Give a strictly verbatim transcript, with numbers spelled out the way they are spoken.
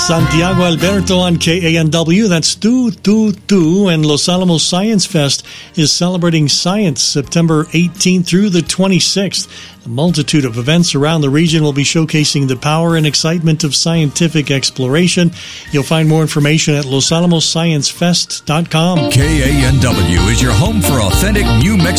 Santiago Alberto on K A N W. That's two two two. And Los Alamos Science Fest is celebrating science September eighteenth through the twenty-sixth. A multitude of events around the region will be showcasing the power and excitement of scientific exploration. You'll find more information at los alamos science fest dot com. K A N W is your home for authentic New Mexico